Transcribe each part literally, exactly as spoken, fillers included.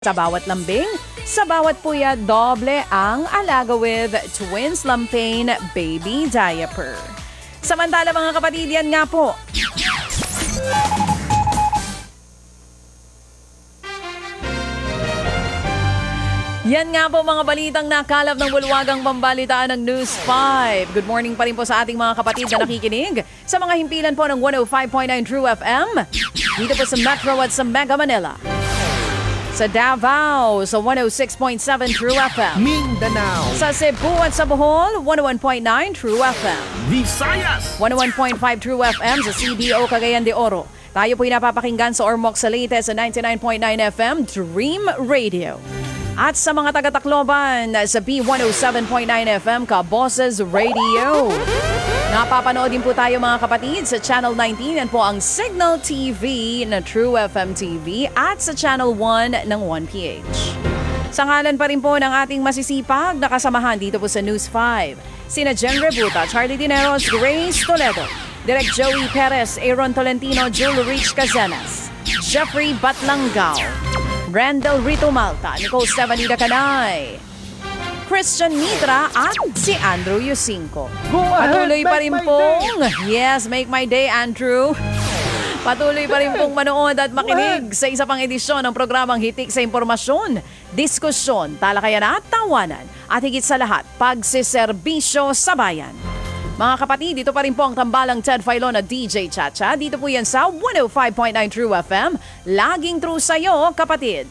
Sa bawat lambing, sa bawat puya, doble ang alaga with Twins Lampain Baby Diaper. Samantala mga kapatid, yan nga po. Yan nga po mga balitang nakalap ng bulwagang pambalitaan ng News five. Good morning pa rin po sa ating mga kapatid na nakikinig sa mga himpilan po ng one oh five point nine True F M. Dito po sa Metro at sa Mega Manila. Sa Davao, sa one oh six point seven True F M. Mindanao. Sa Cebu at sa Bohol, one oh one point nine True F M. Visayas. one oh one point five True F M sa C D O Cagayan de Oro. Tayo po'y napapakinggan sa Ormoc sa Leyte sa ninety-nine point nine F M Dream Radio. At sa mga taga-Tacloban sa B one oh seven point nine F M Kaboses Radio. Napapanood din po tayo mga kapatid sa Channel nineteen yan po ang Signal T V na True F M T V at sa Channel one ng one P H. Sa ngalan pa rin po ng ating masisipag na kasamahan dito po sa News five, sina Jen Rebuta, Charlie Dineros, Grace Toledo, Direk Joey Perez, Aaron Tolentino, Jul Rich Cazenas, Jeffrey Batlangao, Randall Rito Malta, Nicole Stefanida Canay, Christian Mitra at si Andrew Yusinko. Patuloy pa rin pong, yes, make my day, Andrew. Patuloy pa rin pong manood at makinig sa isa pang edisyon ng programang Hitik sa Impormasyon, Diskusyon, Talakayan at Tawanan. At higit sa lahat, pagsiserbisyo sa bayan. Mga kapatid, dito pa rin po ang tambalang Ted Filon at D J Chacha. Dito po yan sa one oh five point nine True F M. Laging true sa'yo, kapatid.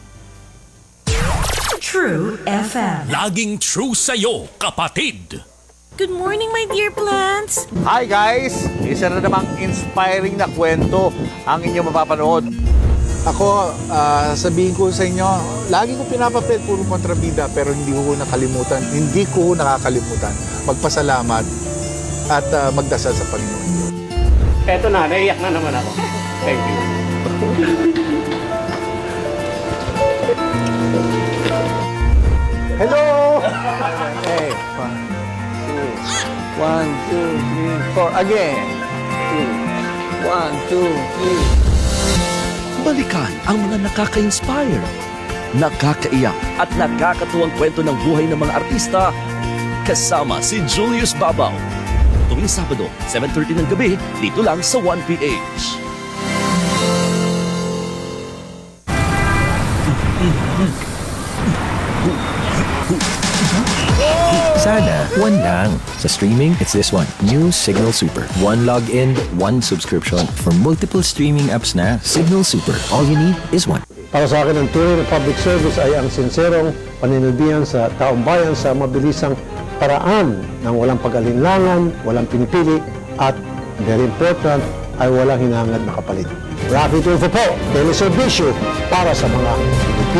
True F M. Laging true sa'yo, kapatid. Good morning, my dear plants. Hi guys! Isa na namang inspiring na kwento ang inyong mapapanood. Ako, ah, sabihin ko sa inyo, lagi ko pinapapel puro kontrabida pero hindi ko nakalimutan, hindi ko nakakalimutan magpasalamat at ah, magdasal sa Panginoon. Eto na, naiyak na naman ako. Thank you. Hello! Okay, one, two, one, two, three, four. Again. Two, one, two, three. Balikan ang mga nakaka-inspire, nakakaiyak at nakakatuwang kwento ng buhay ng mga artista kasama si Julius Babaw. Tuwing Sabado, seven thirty ng gabi, dito lang sa one P H. Sana, one lang. Sa streaming, it's this one. New Signal Super. One login, one subscription. For multiple streaming apps na, Signal Super. All you need is one. Para sa akin, ang tunay na public service ay ang sinserong paninilbihan sa taong bayan sa mabilisang paraan ng walang pag-alinlangan, walang pinipili, at very important, ay walang hinangad na kapalit. Rapid Info po, teleservisyo para sa mga Pilipino.